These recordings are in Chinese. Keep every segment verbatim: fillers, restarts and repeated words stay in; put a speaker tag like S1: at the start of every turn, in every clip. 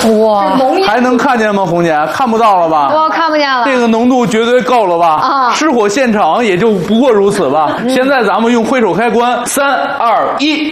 S1: 哇，
S2: 还能看见吗，红姐？看不到了吧？
S1: 我看不见了。
S2: 这个浓度绝对够了吧？啊，失火现场也就不过如此吧。嗯、现在咱们用挥手开关，三二一。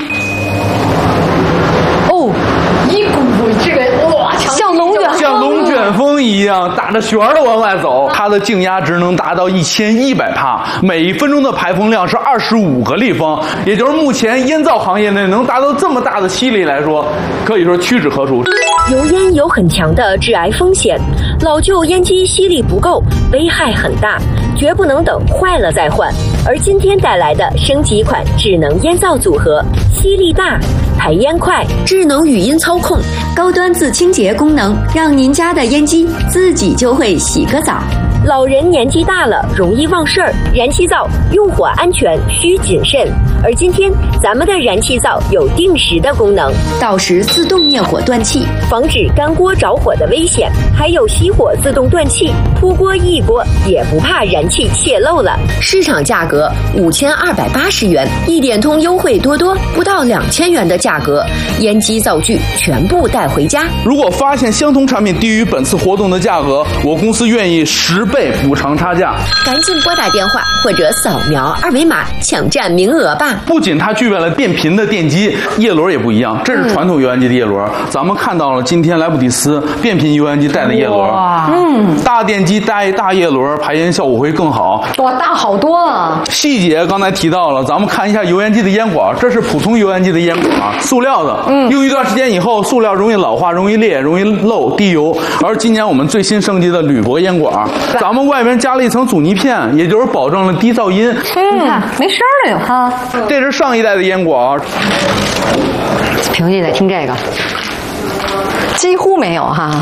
S1: 哦，一股这个哇，像龙卷
S2: 像龙卷风一样打着旋儿的往外走，它的静压值能达到一千一百帕，每分钟的排风量是二十五个立方，也就是目前烟造行业内能达到这么大的吸力来说，可以说屈指可数。
S3: 油烟有很强的致癌风险，老旧烟机吸力不够，危害很大，绝不能等坏了再换。而今天带来的升级款智能烟灶组合，吸力大，排烟快，智能语音操控，高端自清洁功能，让您家的烟机自己就会洗个澡。老人年纪大了容易忘事儿，燃气灶用火安全需谨慎。而今天咱们的燃气灶有定时的功能，到时自动灭火断气，防止干锅着火的危险，还有熄火自动断气，扑锅易锅也不怕燃气泄漏了。市场价格五千二百八十元，一点通优惠多多，不到两千元的价格，烟机灶具全部带回家。
S2: 如果发现相同产品低于本次活动的价格，我公司愿意十倍补偿差价。
S3: 赶紧拨打电话或者扫描二维码抢占名额吧。
S2: 不仅它具备了变频的电机，叶轮也不一样，这是传统油烟机的叶轮，嗯、咱们看到了今天莱布蒂斯变频油烟机带的叶轮，嗯，大电机带大叶轮，排烟效果会更好。
S1: 哇，大好多啊！
S2: 细节刚才提到了，咱们看一下油烟机的烟管，这是普通油烟机的烟管，塑料的，嗯，用一段时间以后，塑料容易老化、容易裂、容易漏、滴油。而今年我们最新升级的铝箔烟管，咱们外边加了一层阻尼片，也就是保证了低噪音。
S1: 嗯，你看没声了有哈。
S2: 这是上一代的烟管，
S1: 平时也在听这个，几乎没有哈。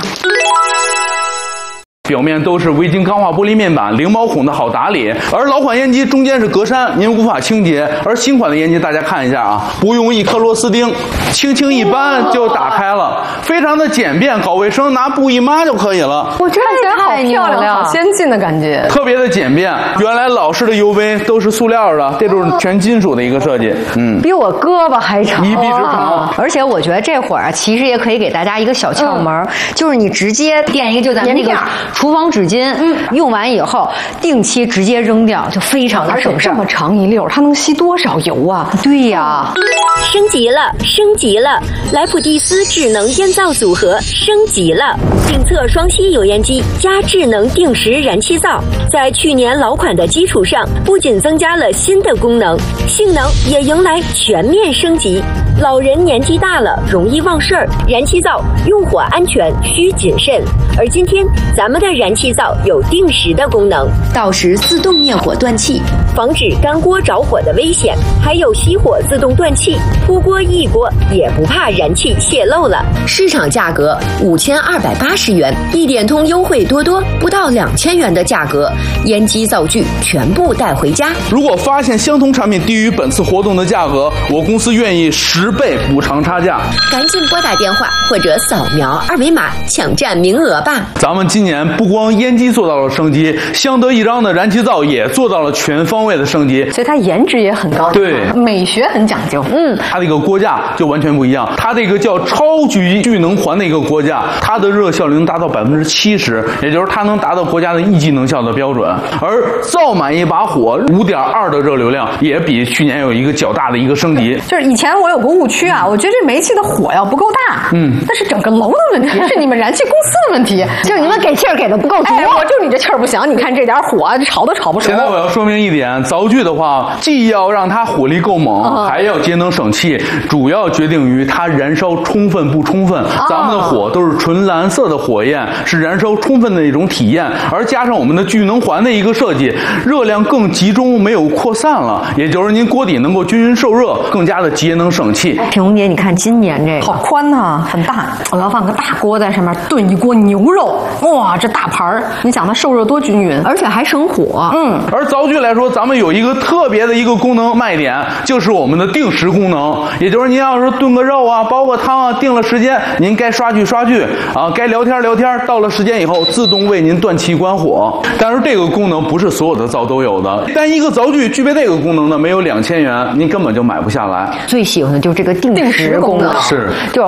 S2: 表面都是微晶钢化玻璃面板，零毛孔的好打理。而老款烟机中间是格栅，您无法清洁。而新款的烟机大家看一下啊，不用一颗螺丝钉，轻轻一扳就打开了，非常的简便，搞卫生拿布一抹就可以了。
S1: 我这看起来好漂亮，好先进的感觉，
S2: 特别的简便。原来老式的 U V 都是塑料的，这都是全金属的一个设计。嗯，
S1: 比我胳膊还长，
S2: 一臂之长。
S1: 而且我觉得这会儿啊，其实也可以给大家一个小窍门，嗯、就是你直接垫一个，就咱们那个厨房纸巾，嗯，用完以后定期直接扔掉，就非常的省事。这么长一溜，它能吸多少油啊？对呀，
S3: 升级了，升级了！莱普蒂斯智能烟灶组合升级了，定测双吸油烟机加智能定时燃气灶，在去年老款的基础上，不仅增加了新的功能，性能也迎来全面升级。老人年纪大了容易忘事儿，燃气灶用火安全需谨慎。而今天咱们的燃气灶有定时的功能，到时自动灭火断气，防止干锅着火的危险，还有熄火自动断气，扑锅易锅也不怕燃气泄漏了。市场价格五千二百八十元，一点通优惠多多，不到两千元的价格，烟机灶具全部带回家。
S2: 如果发现相同产品低于本次活动的价格，我公司愿意十倍补偿差价。
S3: 赶紧拨打电话或者扫描二维码抢占名额吧。
S2: 咱们今年不光烟机做到了升级，相得益彰的燃气灶也做到了全方位的升级，
S1: 所以它颜值也很高，
S2: 对，
S1: 美学很讲究。嗯，
S2: 它的一个锅架就完全不一样，它的一个叫超级聚能环的一个锅架，它的热效率能达到百分之七十，也就是它能达到国家的一级能效的标准。而灶满一把火五点二的热流量，也比去年有一个较大的一个升级。
S1: 就是以前我有个误区啊，我觉得这煤气的火要不够大，嗯，那是整个楼的问题，是你们燃气公司的问题，就是你们给气儿给的不够足。哎，我就你这气儿不行，你看这点火炒都炒不熟。
S2: 现在我要说明一点，灶具的话，既要让它火力够猛，嗯、还要节能省气，主要决定于它燃烧充分不充分。哦、咱们的火都是纯蓝色的火焰，是燃烧充分的一种体验，而加上我们的聚能环的一个设计，热量更集中，没有扩散了，也就是您锅底能够均匀受热，更加的节能省气。
S1: 品红姐，你看今年这个好宽呐、啊，很大，我要放个大锅在上面炖一锅牛肉，哇，这大盘儿，你想它受热多均匀，而且还省火。嗯，
S2: 而灶具来说，咱们有一个特别的一个功能卖点，就是我们的定时功能，也就是您要是炖个肉啊、煲个汤啊，定了时间，您该刷剧刷剧啊，该聊天聊天，到了时间以后自动为您断气关火。但是这个功能不是所有的灶都有的，但一个灶具具备这个功能呢，没有两千元，您根本就买不下来。
S1: 最喜欢的就是这个定时功能，
S2: 是
S1: 就很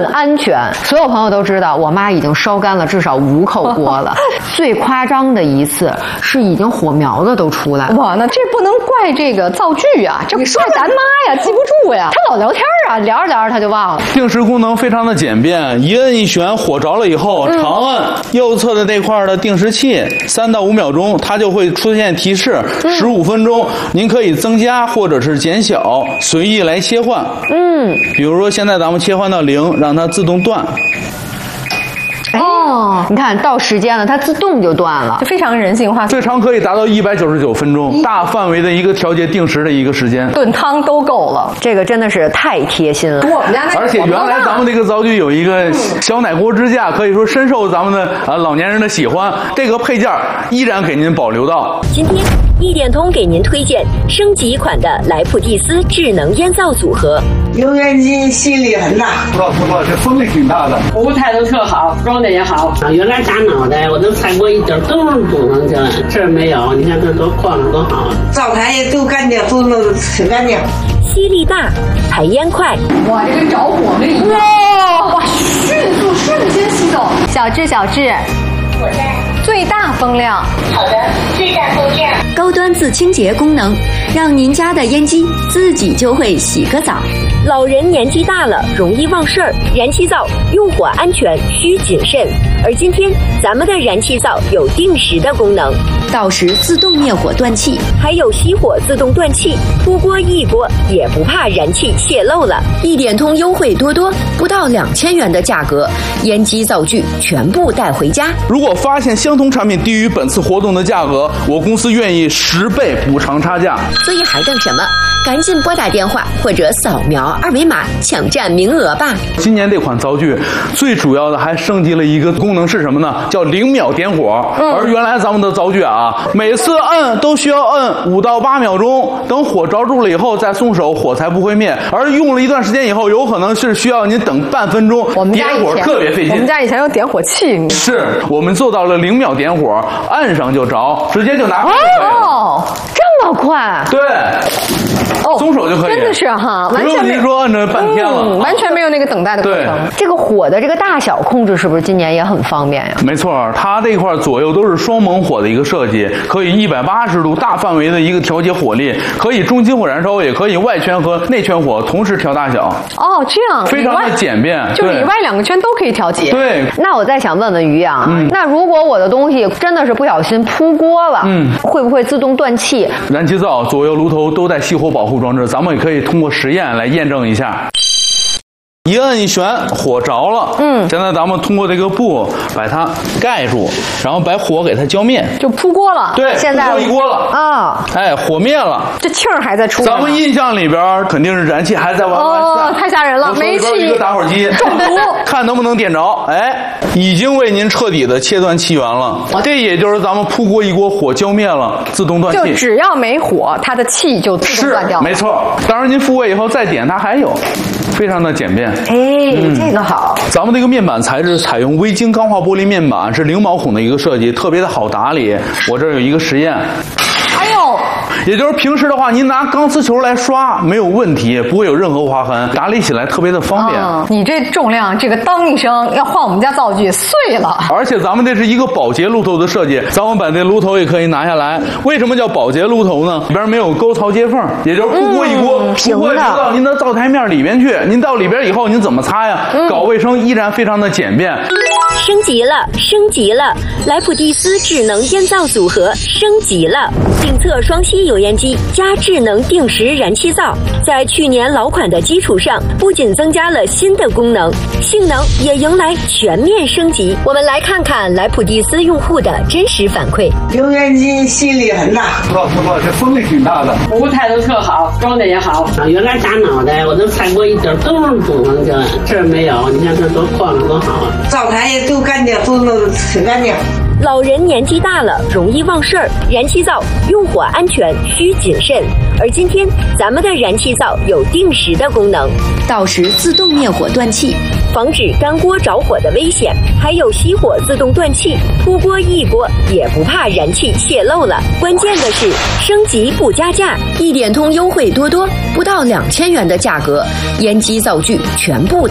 S1: 安全。所有朋友都知道，我妈已经烧干了至少五口锅了。最夸张的一次是已经火苗子都出来了。
S4: 哇，那这不能怪这个灶具啊，这怪咱妈呀，记不住呀。她老聊天啊，聊着聊着她就忘了。
S2: 定时功能非常的简便，一摁一旋，火着了以后，嗯、长按右侧的这块的定时器，三到五秒钟，它就会出现提示，十五分钟，您可以增加或者是减小，随意来切换。嗯，比如说现在咱们切换到零，让它自动断。
S1: 哦，你看到时间了，它自动就断了，
S4: 就非常人性化。
S2: 最长可以达到一百九十九分钟，大范围的一个调节定时的一个时间，
S4: 炖汤都够了。
S1: 这个真的是太贴心了。
S4: 我们家那
S2: 而且原来咱们这个灶具有一个小奶锅支架，可以说深受咱们的啊老年人的喜欢。这个配件依然给您保留到
S3: 今天。一点通给您推荐升级款的莱普蒂斯智能烟灶组合。
S5: 油烟机吸力很大，
S2: 不知道不知道，这风力挺大的，
S6: 服务态度特好，装的也好。啊，原来扎脑袋我都踩过一点都是堵上去了，这儿没有，你看这多晃了多好。
S5: 灶台也都干净，都弄挺干净。
S3: 吸力大，排烟快。
S4: 哇，这跟着火了一样。哇哇，迅速瞬间吸走。小智小智，我在。最大风量。
S3: 好的，最大风量。高端自清洁功能，让您家的烟机自己就会洗个澡。老人年纪大了，容易忘事儿，燃气灶用火安全需谨慎。而今天咱们的燃气灶有定时的功能，到时自动灭火断气，还有熄火自动断气，出锅一锅也不怕燃气泄漏了。一点通优惠多多，不到两千元的价格，烟机灶具全部带回家。
S2: 如果发现相同产品低于本次活动的价格，我公司愿意十倍补偿差价。
S3: 所以还等什么？赶紧拨打电话或者扫描二维码抢占名额吧。
S2: 今年这款灶具最主要的还升级了一个功能是什么呢？叫零秒点火。嗯、而原来咱们的灶具啊，每次摁都需要摁五到八秒钟，等火着住了以后再松手，火才不会灭。而用了一段时间以后，有可能是需要您等半分钟，
S4: 我们家
S2: 点火特别费劲。
S4: 我们家以前有点火器，
S2: 是我们做到了零秒点火，按上就着，直接就拿回来了。
S1: 哦，这么快？
S2: 对。哦，松手就可以，
S4: 真的是哈，
S2: 完全没说按着半天了、
S4: 嗯，完全没有那个等待的过程。
S1: 这个火的这个大小控制是不是今年也很方便呀？
S2: 没错，它这块左右都是双猛火的一个设计，可以一百八十度大范围的一个调节火力，可以中急火燃烧，也可以外圈和内圈火同时调大小。
S4: 哦，这样
S2: 非常的简便，
S4: 就是里外两个圈都可以调节。
S2: 对。
S1: 那我再想问问于洋、嗯，那如果我的东西真的是不小心扑锅了，嗯，会不会自动断气？
S2: 燃气灶左右炉头都带熄火保护装置，咱们也可以通过实验来验证一下。一摁一旋，火着了。嗯，现在咱们通过这个布把它盖住，然后把火给它浇灭，
S4: 就扑锅了。
S2: 对，
S1: 现在
S2: 扑一锅了啊！哎，火灭了，
S4: 这气儿还在出。
S2: 咱们印象里边肯定是燃气还在往外散，
S4: 哦，太吓人了，煤气
S2: 一个打火机
S4: 中毒，
S2: 看能不能点着。哎，已经为您彻底的切断气源了。这也就是咱们扑锅一锅，火浇灭了，自动断气。
S4: 就只要没火，它的气就自动断掉了。
S2: 没错，当然您复位以后再点，它还有。非常的简便，
S1: 哎、嗯，这个好。
S2: 咱们这个面板材质采用微晶钢化玻璃面板，是零毛孔的一个设计，特别的好打理。我这儿有一个实验。
S4: 哎呦，
S2: 也就是平时的话，您拿钢丝球来刷没有问题，不会有任何划痕，打理起来特别的方便。
S4: 嗯、你这重量，这个当一声要换我们家灶具碎了。
S2: 而且咱们这是一个保洁炉头的设计，咱们把这炉头也可以拿下来。为什么叫保洁炉头呢？里边没有沟槽接缝，也就是不锅一锅，
S1: 嗯、
S2: 不会流到您的灶台面里面去。您到里边以后，您怎么擦呀？嗯、搞卫生依然非常的简便。
S3: 升级了，升级了！莱普蒂斯智能烟灶组合升级了，定测双吸油烟机加智能定时燃气灶，在去年老款的基础上，不仅增加了新的功能，性能也迎来全面升级。我们来看看莱普蒂斯用户的真实反馈。
S5: 油烟机吸力很大，
S2: 不知道不知道，这风力挺大的，
S6: 服务态度特好，装的也好。啊，原来扎脑袋我都踩过一点都是堵上去了，这儿没有，你看这多晃了多好啊！
S5: 灶台也都干净，都弄得挺干净。
S3: 老人年纪大了，容易忘事儿，燃气灶用火安全需谨慎。而今天咱们的燃气灶有定时的功能，到时自动灭火断气，防止干锅着火的危险，还有熄火自动断气，出锅一锅也不怕燃气泄漏了。关键的是升级不加价，一点通优惠多多，不到两千元的价格，烟机灶具全部